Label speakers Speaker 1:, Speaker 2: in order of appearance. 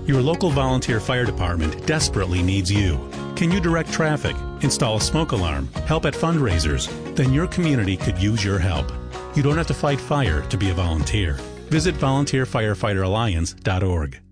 Speaker 1: Your local volunteer fire department desperately needs you. Can you direct traffic, install a smoke alarm, help at fundraisers? Then your community could use your help. You don't have to fight fire to be a volunteer. Visit volunteerfirefighteralliance.org.